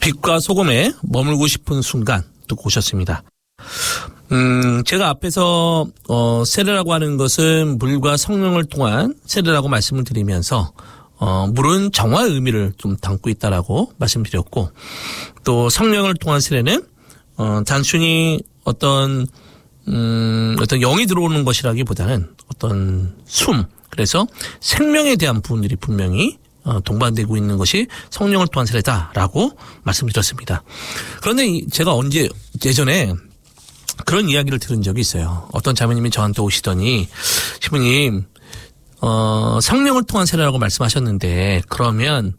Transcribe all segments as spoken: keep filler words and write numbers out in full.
빛과 소금에 머물고 싶은 순간 듣고 오셨습니다. 음, 제가 앞에서 어, 세례라고 하는 것은 물과 성령을 통한 세례라고 말씀을 드리면서 어, 물은 정화의 의미를 좀 담고 있다라고 말씀드렸고, 또 성령을 통한 세례는 어, 단순히 어떤 음, 어떤 영이 들어오는 것이라기보다는 어떤 숨, 그래서 생명에 대한 부분들이 분명히 어, 동반되고 있는 것이 성령을 통한 세례다라고 말씀드렸습니다. 그런데 제가 언제 예전에 그런 이야기를 들은 적이 있어요. 어떤 자매님이 저한테 오시더니, 시부님, 어, 성령을 통한 세례라고 말씀하셨는데, 그러면,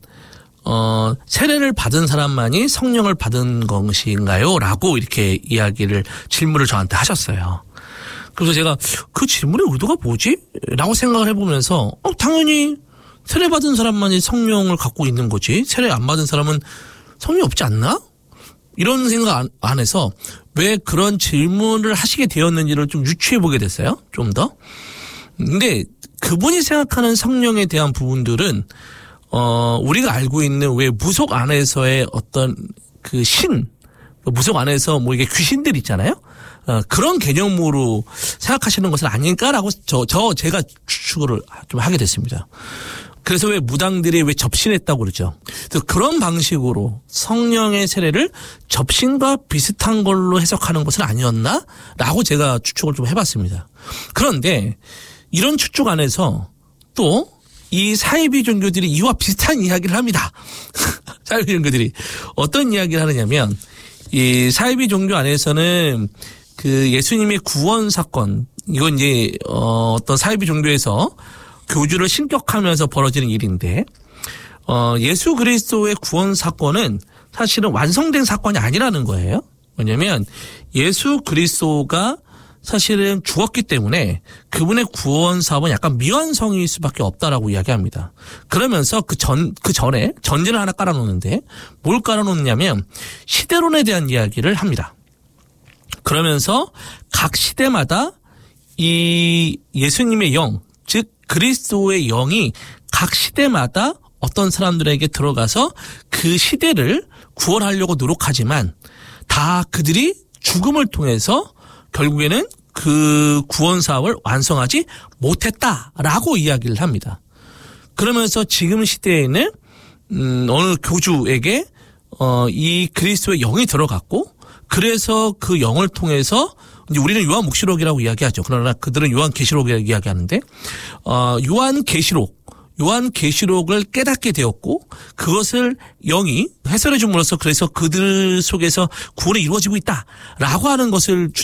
어, 세례를 받은 사람만이 성령을 받은 것인가요? 라고 이렇게 이야기를, 질문을 저한테 하셨어요. 그래서 제가 그 질문의 의도가 뭐지? 라고 생각을 해보면서, 어, 당연히 세례 받은 사람만이 성령을 갖고 있는 거지. 세례 안 받은 사람은 성령이 없지 않나? 이런 생각 안, 안 해서 왜 그런 질문을 하시게 되었는지를 좀 유추해보게 됐어요. 좀 더. 근데 그분이 생각하는 성령에 대한 부분들은 어 우리가 알고 있는 왜 무속 안에서의 어떤 그 신, 무속 안에서 뭐 이게 귀신들 있잖아요. 어, 그런 개념으로 생각하시는 것은 아닐까라고 저, 저 제가 추측을 좀 하게 됐습니다. 그래서 왜 무당들이 왜 접신했다고 그러죠. 그래서 그런 방식으로 성령의 세례를 접신과 비슷한 걸로 해석하는 것은 아니었나라고 제가 추측을 좀 해봤습니다. 그런데 이런 추측 안에서 또 이 사이비 종교들이 이와 비슷한 이야기를 합니다. 사이비 종교들이 어떤 이야기를 하느냐면, 이 사이비 종교 안에서는 그 예수님의 구원 사건, 이건 이제 어 어떤 사이비 종교에서 교주를 신격하면서 벌어지는 일인데, 어, 예수 그리스도의 구원 사건은 사실은 완성된 사건이 아니라는 거예요. 왜냐면 예수 그리스도가 사실은 죽었기 때문에 그분의 구원 사업은 약간 미완성일 수밖에 없다라고 이야기합니다. 그러면서 그 전, 그 전에 전제를 하나 깔아놓는데, 뭘 깔아놓느냐면 시대론에 대한 이야기를 합니다. 그러면서 각 시대마다 이 예수님의 영, 즉 그리스도의 영이 각 시대마다 어떤 사람들에게 들어가서 그 시대를 구원하려고 노력하지만 다 그들이 죽음을 통해서 결국에는 그 구원 사업을 완성하지 못했다라고 이야기를 합니다. 그러면서 지금 시대에는 음, 어느 교주에게 어, 이 그리스도의 영이 들어갔고, 그래서 그 영을 통해서 이제 우리는 요한묵시록이라고 이야기하죠. 그러나 그들은 요한계시록이라고 이야기하는데, 어, 요한계시록, 요한계시록을 깨닫게 되었고, 그것을 영이 해설해 줌으로써 그래서 그들 속에서 구원이 이루어지고 있다라고 하는 것을